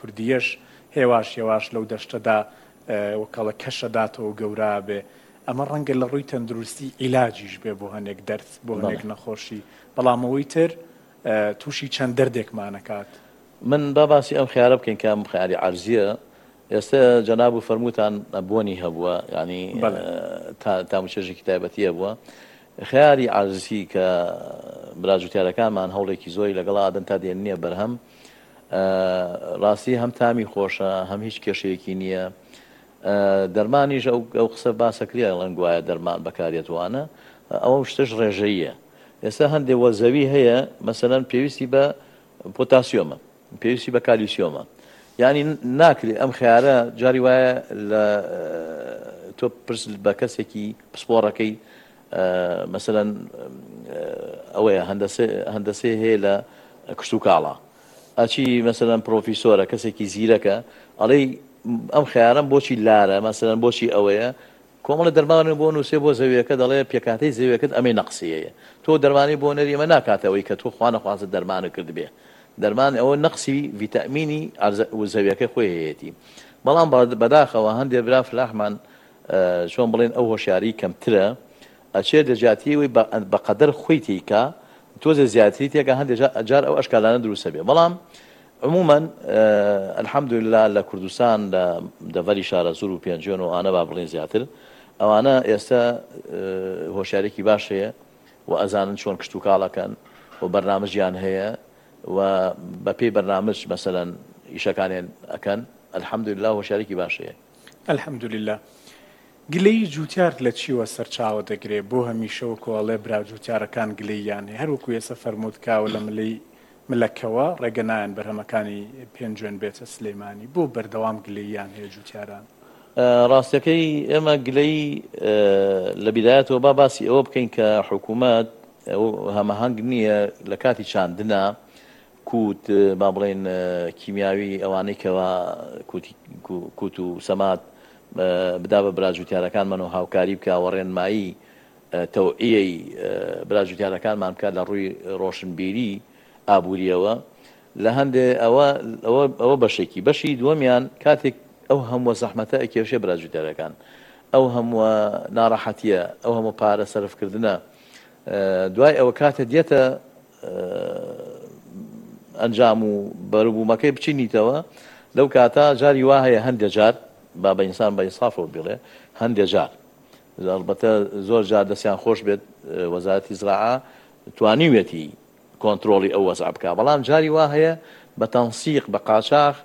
کوردیەش هێواش هێواش لەو دەشتەدا وەکەڵە کەشەداتەوە گەورە بێ ئەمە ڕەنگە لە ڕووی تەندروستی عیلاجیش بێ بۆ هەندێک دەرد بۆ هەندێک نەخۆشی بەڵام ئەوەی تر تووشی چەند دەردێکمانەکات. من باسی ئەم خیارە بکەین کە ئەم خیاری عەرزیە ئێستا جەناب و فەرمووتان بۆنی هەبووە ینی تاموچێژی کتابەتی هەبووە خیاری عەرزی کە براجوتیارەکانمان هەوڵێکی زۆری لەگەڵ ئادەن تا دێن نییە بەرهەم ڕاستی هەم تامی خۆشە هەم هیچ کێشەیەکی نییە دەرمانیش ئەو قسە باسەکرێ لەنگ وایە دەرمان بەکارێتوانە ئەوە شتش ڕێژەییە ئێستا هەندێک وەزەوی هەیە مەسەلەن پێویستی بە پۆتاسیۆمە پێویستی بە کالیسیۆمە یعنی ناکرێت ئەم خیارە جاری وایە لە تۆ پرس بە کەسێکی پسپۆڕەکەی مەسەلەن ئەوەیە هەندەسێ هەیە لە کشت و کاڵە ئەچی مەسەلەن پرۆفیسۆرە کەسێکی زیرەکە ئەڵێ ئەم خیارم بۆچی لارە مەسەلەن بۆچی ئەوەیە کۆمەڵە دەرمانە بۆ نووسێ بۆ زەویەکە دەڵێ پێکاتەی زەویەکەت ئەمەی نەقسیەیە تۆ دەرمانی بۆ نەری ئەمە ناکاتەوەی کە تۆ خوا نەخوازت دەرمانە کرد بێ دەرمان ئەوە نەقسی ڤیتامینی زەویەکە خۆی هەیەتی بەڵام بەداخەوە هەندێک برا فلاحمان چۆن بڵێن ئەو هۆشیاری کەمترە ئەچێ دەجاتیەوەی بەقەدەر خۆی تێیکا تۆزە زیاتری تێکە هەندێک جار ئەو ئەشکالانە دروستە بێ بەڵام عموما الحەمدولله لە کوردستان لە دەڤەری شارە زور و پێنجۆن و ئانە با بڵێن زیاتر ئەوانە ئێستا هۆشیارێکی باش هەیە و ئەزانن چۆن کشت و کاڵەکەن و بەرنامەجیان هەیە و بە پێی بەرنامج مەسەلەن ئیشەکانیان ئەکەن الحەمدولله هۆشیارێکی باش هەیە. الحەمدولله گلەی جوتیار لە چیوە سەرچاوە دەگرێت بۆ هەمیشەوە کۆڵێ برا جوتیارەکان گلەییان هەیە هەروەکو ێستا فەرمووت کاوە لە ملەی ملەکەوە ڕێگەنایەن بەرهەمەکانی پێنجوێن بێتە سلەیمانی بۆ بەردەوام گلەییان هەیە جوتیاران. ڕاستەکەی ئێمە گلەی لە بیدایەتەوە با باسی ئەوە بکەین کە حکوومەت هەمەهەنگ نییە لە کاتی چاندنە کووت با بڵێن کیمیاوی ئەوانەی کەوا کووت و سەمات بدا بە براجوتیارەکانمان و هاوکاری بکە و ڕێنمایی تەوعیەی براجوتیارەکانمان بکات لە ڕووی ڕۆشنبیری ئابووریەوە لە هەندێ ئەوە بەشێکی بەشی دووەمیان کاتێک ئەو هەموو زەحمەتە ئەکێشێ براجوتیارەکان ئەو هەموو ناڕەحەتیە ئەو هەموو پارە سەرفکردنە دوای ئەوە کاتە دێتە ئەنجام و بەروبوومەکەی بچینیتەوە لەو کاتە جاری وا هەیە هەندێک جار با بە ئینسان بە ئینسافەوە بڵێ هەندێک جار ئەلبەتە زۆر جار دەستیان خۆش بێت وەزارەتی زراعە توانیوێتی کۆنتترۆڵی ئەو وەزع بکە بەڵام جاری وا هەیە بە تەنسیق بە قاچاق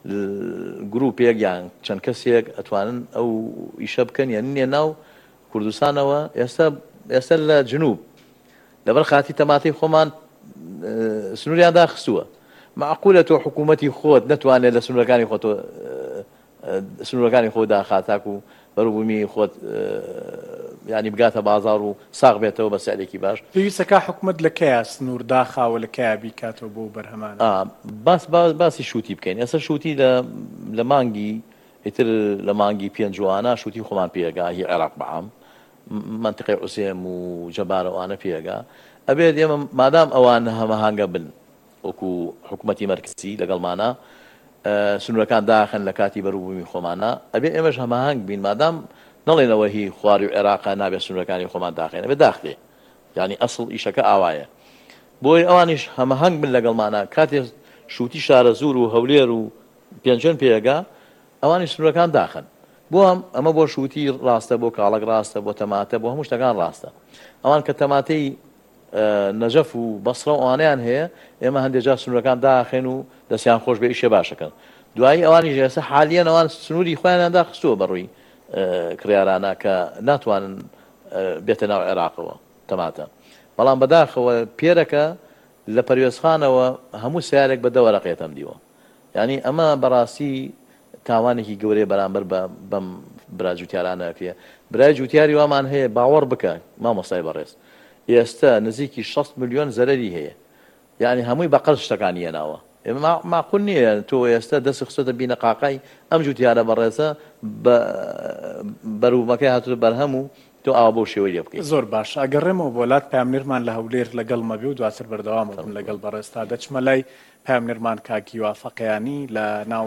گروپێک یان چەند کەسێک ئەتوانن ئەو ئیشە بکەن یان نییە ناو کوردستانەوە ئێستا لە جنوب لەبەر خاتی تەماتەی خۆمان سنووریان داخستووە معقولە تۆ حکوومەتی خۆت نەتوانێت لە سنوورەکانی خۆ داخاتاک و بەروبوومی خۆت ینی بگاتە بازار و ساغ بێتەوە بە سەعرێکی باش پێویستەکە حکوومەت لە کەیە سنوور داخاوە لە کەیە بیکاتەوە بۆ بەرهەمانە باسی شووتی بکەین ئێستا شووتی لە مانگی ئیتر لە مانگی پێنجوانە شووتی خۆمان پێگا هی عێراق بەعام منتقی عوسێم و جەبارەوانە پێگا ئەبێت ئێمە مادام ئەوانە هەمەهانگە بن وەکو حکوومەتی مەرکزی لەگەڵمانە سنوورەکان داخن لە کاتی بەروبوومی خۆمانە ئەبێ ئێمەش هەماهنگ بین مادام نەڵێنەوە هی خواری و عێراقا نابێت سنوورەکانی خۆمان داخێن ئەبێ داخلێ یعنی ئەسڵ ئیشەکە ئاوایە بۆی ئەوانیش هەمەهنگ بن لەگەڵمانە کاتێ شووتی شارە زور و هەولێر و پێنجۆن پێگا ئەوانی سنوورەکان داخن بۆ ئەمە بۆ شووتی ڕاستە بۆ کاڵک ڕاستە بۆ تەماتە بۆ هەموو شتەکان ڕاستە ئەوان کە تەماتەی نەجەف و بەسڕە ئەوانیان هەیە ئێمە هەندێک جار سنوورەکان داخێن و دەستیان خۆش بێ ئیشێ باشەکەن دوایی ئەوانی ژێسە حالیان ئەوان سنووری خۆیانیان داخستووە بەڕووی کڕیارانە کە ناتوانن بێتە ناو عێراقەوە تەماتە بەڵام بەداخەوە پێرەکە لە پەروێزخانەوە هەموو سیارێک بە دەوەرەقێتەم دیوە یعنی ئەمە بەڕاستی تاوانێکی گەورەی بەرامبەر بەم براجوتیارانەکرێ برای جوتیاری وامان هەیە باوەڕ بکە مامۆستای بەڕێز ئێستا نزیکی 6 ملیۆن زەرەری هەیە یعنی هەمووی بە قەرز شتەکانی هێناوە معقول نییە تۆ ئێستا دەست خستۆتە بینە قاقای ئەم جوتیارە بەڕێزە بەروبوومەکەی هاتووە بەرهەم و تۆ ئاوا بۆ شێوەی لێ بکەیت زۆر باش ئەگەڕێمەوە وڵات پامنێرمان لە هەولێر لەگەڵ مەبێ و دواتر بەردەوام بکەم لەگەڵ بەڕێز تا دەچمە لای پامنێرمان کاکی وافەقیانی لە ناو